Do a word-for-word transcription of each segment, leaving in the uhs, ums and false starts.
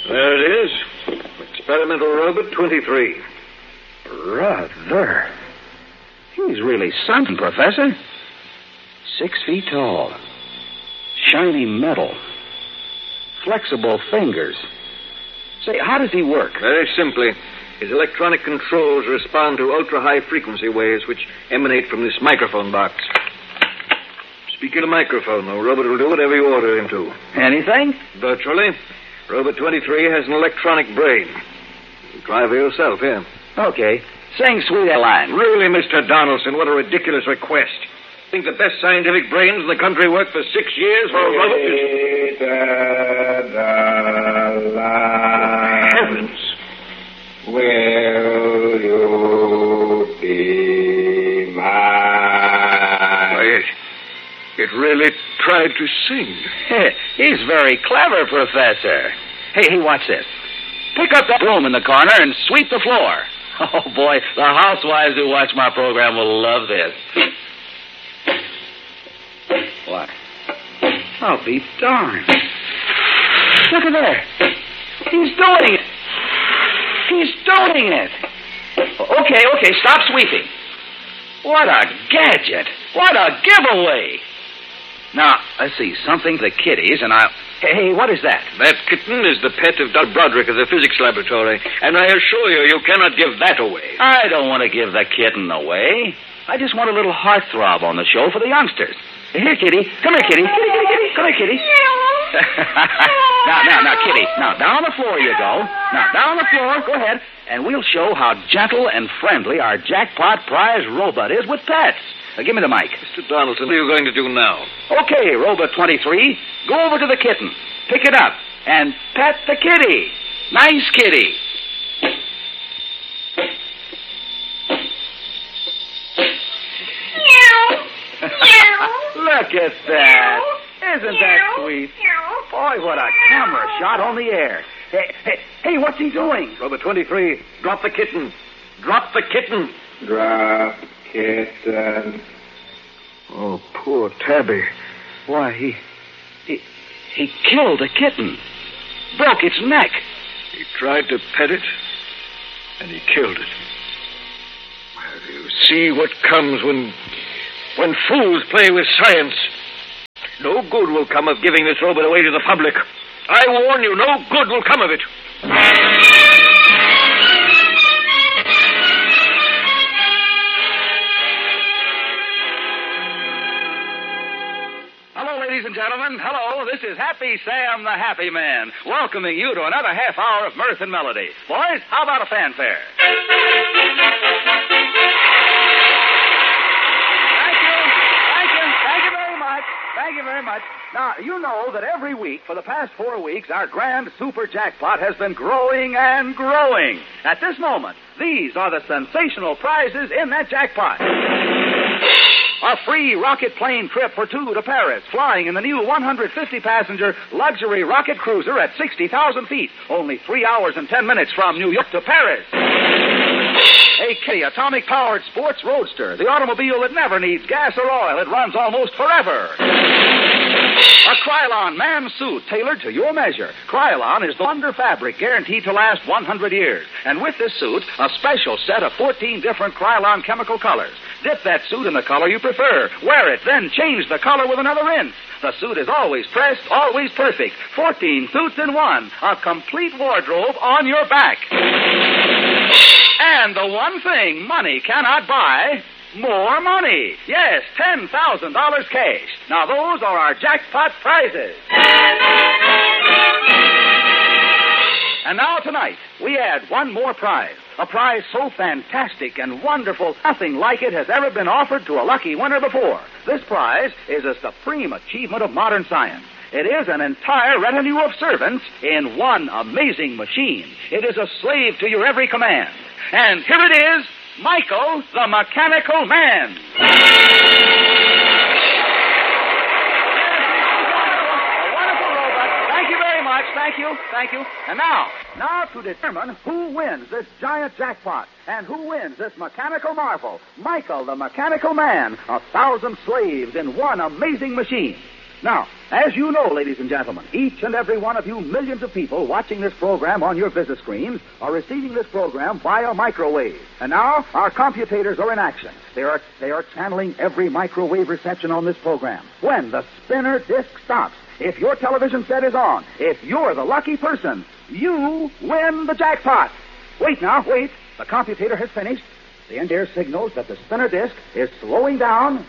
There it is. Experimental robot twenty-three. Rather. He's really something, Professor. Six feet tall. Shiny metal. Flexible fingers. Say, how does he work? Very simply. His electronic controls respond to ultra-high frequency waves which emanate from this microphone box. Speak in the microphone. The robot will do whatever you order him to. Anything? Virtually. Robot twenty-three has an electronic brain. You try for yourself, here. Okay. Sing Sweet Line. Really, Mister Donaldson, what a ridiculous request. Think the best scientific brains in the country work for six years for a robot to... Heavens. Will you be mine? Why, it, it really tried to sing. He's very clever, Professor. Hey, hey, watch this. Pick up that broom in the corner and sweep the floor. Oh, boy, the housewives who watch my program will love this. What? I'll be darned. Look at there. He's doing it. He's doing it. Okay, okay, stop sweeping. What a gadget. What a giveaway. Now, let's see, something for the kiddies, and I'll... Hey, hey, what is that? That kitten is the pet of Doctor Broderick of the physics laboratory, and I assure you, you cannot give that away. I don't want to give the kitten away. I just want a little heartthrob on the show for the youngsters. Here, Kitty. Come here, Kitty. Kitty, Kitty, Kitty. Come here, Kitty. now, now, now, Kitty. Now, down on the floor you go. Now, down on the floor. Go ahead. And we'll show how gentle and friendly our jackpot prize robot is with pets. Now, give me the mic. Mister Donaldson, what are you going to do now? Okay, Robot twenty-three. Go over to the kitten. Pick it up. And pet the kitty. Nice kitty. Look at that. Isn't that sweet? Boy, what a camera shot on the air. Hey, hey, hey, what's he doing? Robot twenty-three, drop the kitten. Drop the kitten. Drop kitten. Oh, poor Tabby. Why, he... He, he killed a kitten. Broke its neck. He tried to pet it, and he killed it. Well, you see what comes when... when fools play with science. No good will come of giving this robot away to the public. I warn you, no good will come of it. Hello, ladies and gentlemen. Hello, this is Happy Sam the Happy Man, welcoming you to another half hour of mirth and melody. Boys, how about a fanfare? Thank you very much. Now, you know that every week for the past four weeks, our grand super jackpot has been growing and growing. At this moment, these are the sensational prizes in that jackpot. A free rocket plane trip for two to Paris, flying in the new one hundred fifty passenger luxury rocket cruiser at sixty thousand feet, only three hours and ten minutes from New York to Paris. A Kitty atomic-powered sports roadster, the automobile that never needs gas or oil. It runs almost forever. A Krylon man suit tailored to your measure. Krylon is the wonder fabric guaranteed to last one hundred years. And with this suit, a special set of fourteen different Krylon chemical colors. Dip that suit in the color you prefer. Wear it, then change the color with another rinse. The suit is always pressed, always perfect. fourteen suits in one. A complete wardrobe on your back. And the one thing money cannot buy, more money. Yes, ten thousand dollars cash. Now, those are our jackpot prizes. And now, tonight, we add one more prize. A prize so fantastic and wonderful, nothing like it has ever been offered to a lucky winner before. This prize is a supreme achievement of modern science. It is an entire retinue of servants in one amazing machine. It is a slave to your every command. And here it is, Michael, the Mechanical Man. A wonderful robot. Thank you very much. Thank you. Thank you. And now, now to determine who wins this giant jackpot and who wins this mechanical marvel, Michael, the Mechanical Man, a thousand slaves in one amazing machine. Now, as you know, ladies and gentlemen, each and every one of you millions of people watching this program on your visit screens are receiving this program via microwave. And now, our computators are in action. They are, they are channeling every microwave reception on this program. When the spinner disc stops, if your television set is on, if you're the lucky person, you win the jackpot. Wait now, wait. The computator has finished. The end air signals that the spinner disc is slowing down.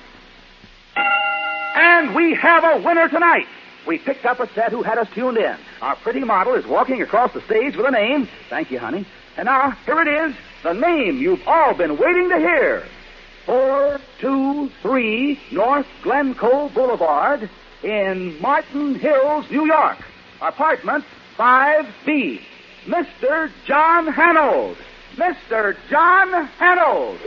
And we have a winner tonight. We picked up a set who had us tuned in. Our pretty model is walking across the stage with a name. Thank you, honey. And now, here it is, the name you've all been waiting to hear. four two three North Glencoe Boulevard in Martin Hills, New York. Apartment five B. Mister John Hanold. Mister John Hanold.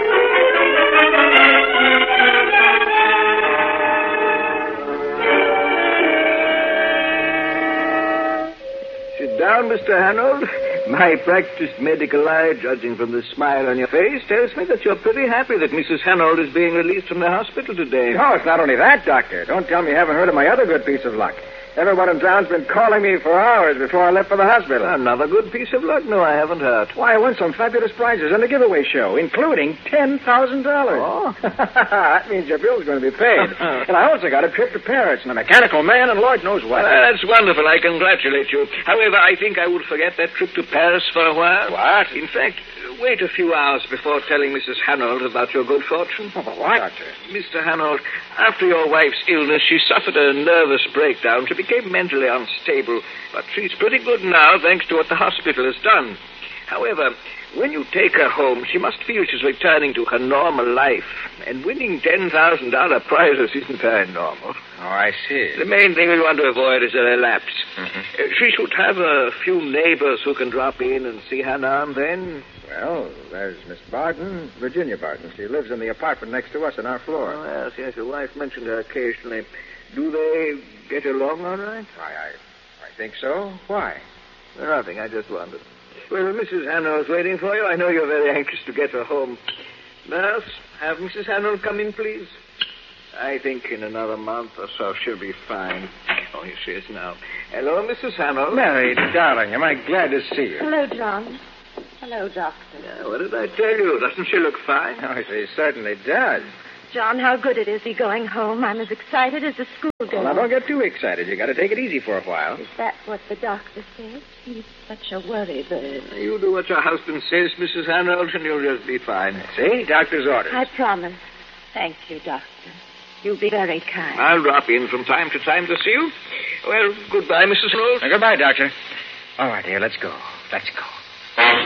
Sit down, Mister Hanold. My practiced medical eye, judging from the smile on your face, tells me that you're pretty happy that Missus Hanold is being released from the hospital today. No, it's not only that, Doctor. Don't tell me you haven't heard of my other good piece of luck. Everyone in town's been calling me for hours before I left for the hospital. Another good piece of luck? No, I haven't heard. Why, I won some fabulous prizes on the giveaway show, including ten thousand dollars. Oh? That means your bill's going to be paid. And I also got a trip to Paris and a mechanical man and Lord knows what. Well, that's wonderful. I congratulate you. However, I think I would forget that trip to Paris for a while. What? In fact, wait a few hours before telling Missus Hanold about your good fortune. Oh, what, Doctor? Mister Hanold, after your wife's illness, she suffered a nervous breakdown. She became mentally unstable, but she's pretty good now, thanks to what the hospital has done. However, when you take her home, she must feel she's returning to her normal life, and winning ten thousand dollars prizes isn't very normal. Oh, I see. The main thing we want to avoid is a relapse. Mm-hmm. Uh, she should have a few neighbors who can drop in and see her now and then. Well, there's Miss Barton, Virginia Barton. She lives in the apartment next to us on our floor. Oh, yes, yes, your wife mentioned her occasionally. Do they get along all right? Why, I, I think so. Why? Well, nothing, I just wondered. Well, Missus Hanold's waiting for you. I know you're very anxious to get her home. Nurse, have Missus Hanold come in, please. I think in another month or so she'll be fine. Oh, here she is now. Hello, Missus Hanold. Mary, darling, am I glad to see you. Hello, John. Hello, Doctor. Yeah, what did I tell you? Doesn't she look fine? Oh, she certainly does. John, how good it is he going home. I'm as excited as a schoolgirl. Well, now, don't get too excited. You got to take it easy for a while. Is that what the doctor said? He's such a worry bird. You do what your husband says, Missus Hanold, and you'll just be fine. See? Doctor's orders. I promise. Thank you, Doctor. You'll be very kind. I'll drop in from time to time to see you. Well, goodbye, Missus Hanold. Now, goodbye, Doctor. All right, dear, let's go. Let's go.